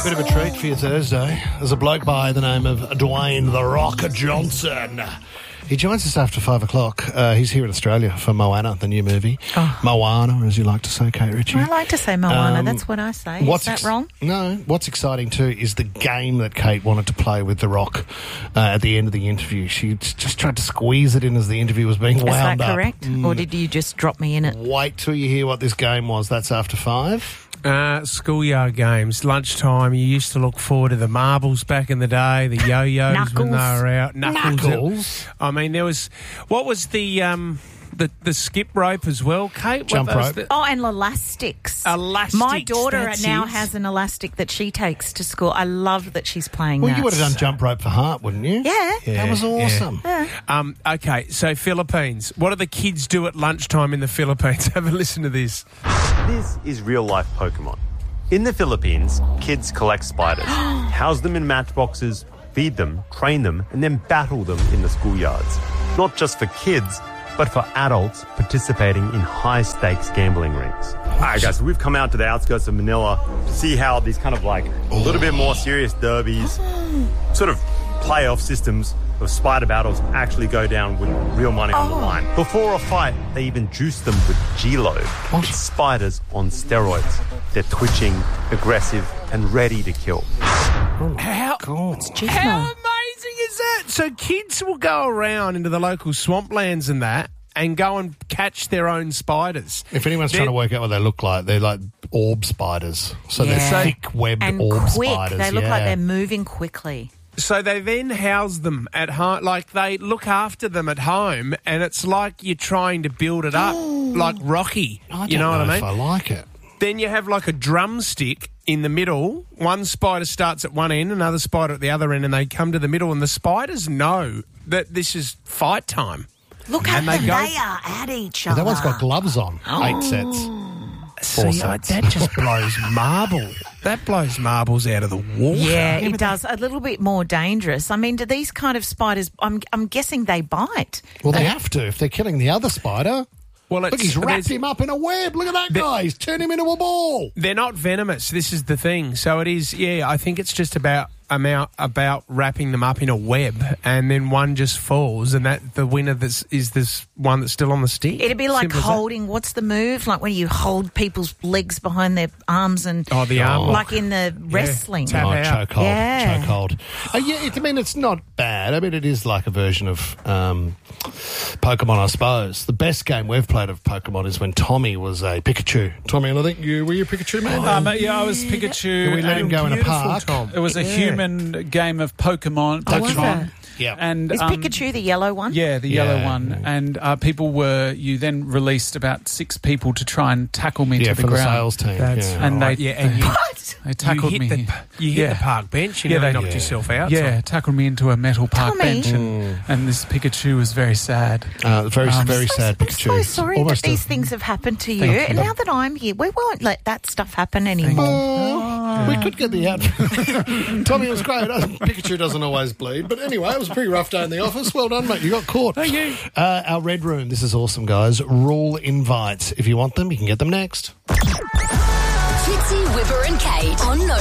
bit of a treat for your Thursday. There's a bloke by the name of Dwayne The Rock Johnson. He joins us after 5 o'clock. He's here in Australia for Moana, the new movie. Oh. Moana, as you like to say, Kate Ritchie. I like to say Moana. That's what I say. Is that wrong? No. What's exciting too is the game that Kate wanted to play with The Rock at the end of the interview. She just tried to squeeze it in as the interview was being wound up. Is that correct? Or did you just drop me in it? Wait till you hear what this game was. That's after 5. Schoolyard games, lunchtime. You used to look forward to the marbles back in the day, the yo-yos when they were out. Knuckles. I mean, there was... What was the skip rope as well, Kate? Jump rope. And elastics. Elastics. My daughter that's now it. has an elastic that she takes to school. I love that she's playing Well, that. you would have done jump rope for Hart, wouldn't you? Yeah. That was awesome. Yeah. Okay, so Philippines. What do the kids do at lunchtime in the Philippines? Have a listen to this. This is real-life Pokemon. In the Philippines, kids collect spiders, house them in matchboxes, feed them, train them, and then battle them in the schoolyards. Not just for kids, but for adults participating in high-stakes gambling rings. All right, guys, so we've come out to the outskirts of Manila to see how these kind of like a little bit more serious derbies, sort of playoff systems of spider battles actually go down with real money on the line. Before a fight, they even juice them with G-Load. It's spiders on steroids. They're twitching, aggressive, and ready to kill. How Gizmo. amazing is that? So kids will go around into the local swamplands and that and go and catch their own spiders. If anyone's trying to work out what they look like, they're like orb spiders. So they're thick-webbed and orb quick. spiders. They look like they're moving quickly. So they then house them at home, like they look after them at home, and it's like you're trying to build it up, like Rocky. I don't know if I like it. Then you have like a drumstick in the middle. One spider starts at one end, another spider at the other end, and they come to the middle, and the spiders know that this is fight time. Look at And them. they They go- are at each But other. that one's got gloves on. 8 sets. See, sets. that just blows marble. That blows marbles out of the water. Yeah, it does. A little bit more dangerous. I mean, do these kind of spiders, I'm guessing they bite. Well, they have to if they're killing the other spider. Well, Look, he's wrapped him up in a web. Look at that guy. He's turned him into a ball. They're not venomous. This is the thing. So it is. Yeah, I think it's just about wrapping them up in a web, and then one just falls, and that the winner is this one that's still on the stick. It'd be like Simple as that. holding, what's the move? Like when you hold people's legs behind their arms and... Oh, the arm lock. Like in the wrestling. Tap out. Chokehold. Yeah. Chokehold. I mean, it's not bad. I mean, it is like a version of Pokemon, I suppose. The best game we've played of Pokemon is when Tommy was a Pikachu. Tommy, and I think were you a Pikachu man? I was Pikachu. We let him go in a Beautiful, park. Tom. It was a human game of Pokemon. Yeah. And Is Pikachu the yellow one? Yeah, the yellow one. And you then released about 6 people to try and tackle me to the for the ground. sales team. That's yeah. And right. they tackled you me. hit the park bench. You they knocked yourself out. Yeah, tackled me into a metal park Tommy. bench, and this Pikachu was very sad. Very sad I'm Pikachu. so sorry Almost that these things have happened to you. Thank you. And now that I'm here, we won't let that stuff happen anymore. We could get the out. Tommy, it was great. Pikachu doesn't always bleed. But anyway, it was a pretty rough day in the office. Well done, mate. You got caught. Thank you. Our Red Room. This is awesome, guys. Rule invites. If you want them, you can get them next. Fitzy, Whipper and Kate on